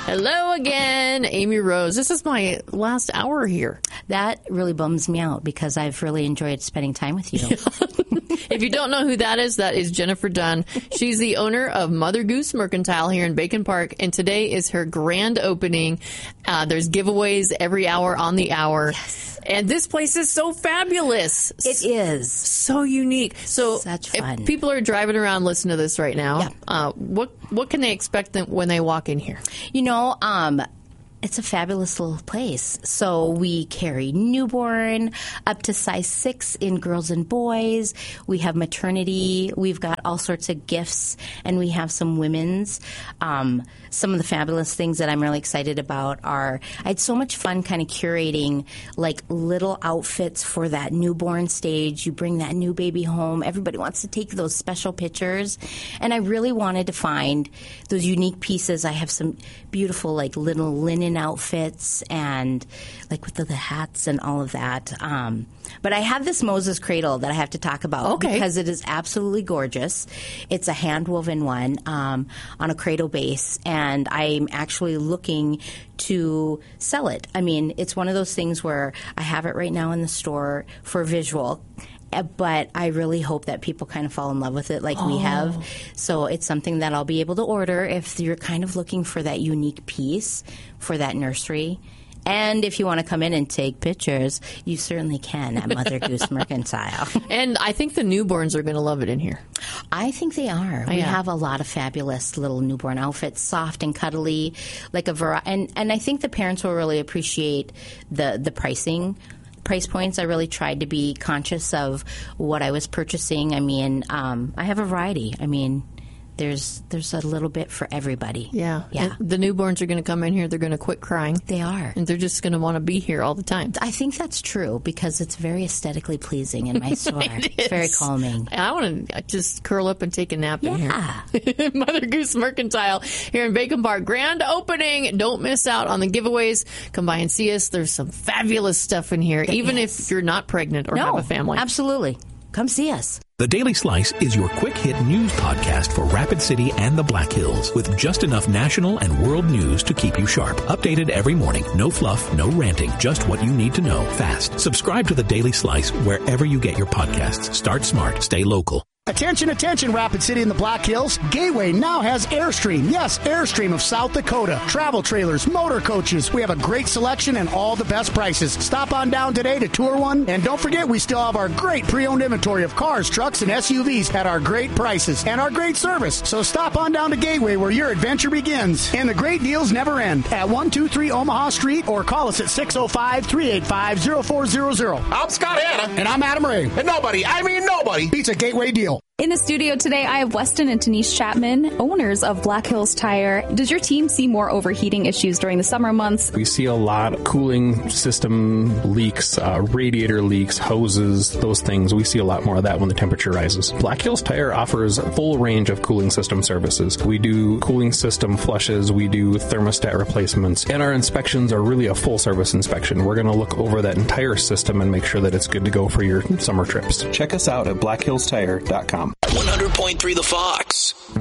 Hello again, Amy Rose. This is my last hour here. That really bums me out because I've really enjoyed spending time with you. If you don't know who that is Jennifer Dunn. She's the owner of Mother Goose Mercantile here in Bacon Park, and today is her grand opening. There's giveaways every hour on the hour. Yes. And this place is so fabulous. It is. So unique. So such fun. If people are driving around listening to this right now, what can they expect when they walk in here? You know, it's a fabulous little place. So we carry newborn up to size 6 in girls and boys. We have maternity. We've got all sorts of gifts, and we have some women's. Some of the fabulous things that I'm really excited about are I had so much fun kind of curating like little outfits for that newborn stage. You bring that new baby home. Everybody wants to take those special pictures. And I really wanted to find those unique pieces. I have some beautiful like little linen outfits and like with the hats and all of that. But I have this Moses cradle that I have to talk about because it is absolutely gorgeous. It's a hand-woven one on a cradle base, and I'm actually looking to sell it. I mean, it's one of those things where I have it right now in the store for visual, but I really hope that people kind of fall in love with it like we have. So it's something that I'll be able to order if you're kind of looking for that unique piece for that nursery. And if you want to come in and take pictures, you certainly can at Mother Goose Mercantile. And I think the newborns are going to love it in here. I think they are. We have a lot of fabulous little newborn outfits, soft and cuddly, like a variety. And I think the parents will really appreciate the price points. I really tried to be conscious of what I was purchasing. I mean, I have a variety. I mean, there's a little bit for everybody. Yeah. The newborns are going to come in here. They're going to quit crying. They are. And they're just going to want to be here all the time. I think that's true because it's very aesthetically pleasing in my store. It's very calming. I want to just curl up and take a nap in here. Mother Goose Mercantile here in Bacon Park. Grand opening. Don't miss out on the giveaways. Come by and see us. There's some fabulous stuff in here, even if you're not pregnant or have a family. Absolutely. Come see us. The Daily Slice is your quick-hit news podcast for Rapid City and the Black Hills, with just enough national and world news to keep you sharp. Updated every morning. No fluff, no ranting, just what you need to know fast. Subscribe to The Daily Slice wherever you get your podcasts. Start smart. Stay local. Attention, attention, Rapid City and the Black Hills. Gateway now has Airstream. Yes, Airstream of South Dakota. Travel trailers, motor coaches. We have a great selection and all the best prices. Stop on down today to tour one. And don't forget, we still have our great pre-owned inventory of cars, trucks, and SUVs at our great prices and our great service. So stop on down to Gateway where your adventure begins. And the great deals never end at 123 Omaha Street or call us at 605-385-0400. I'm Scott Hanna. And I'm Adam Ray. And nobody beats a Gateway deal. In the studio today, I have Weston and Denise Chapman, owners of Black Hills Tire. Does your team see more overheating issues during the summer months? We see a lot of cooling system leaks, radiator leaks, hoses, those things. We see a lot more of that when the temperature rises. Black Hills Tire offers a full range of cooling system services. We do cooling system flushes, we do thermostat replacements, and our inspections are really a full service inspection. We're going to look over that entire system and make sure that it's good to go for your summer trips. Check us out at blackhillstire.com. 100.3 The Fox.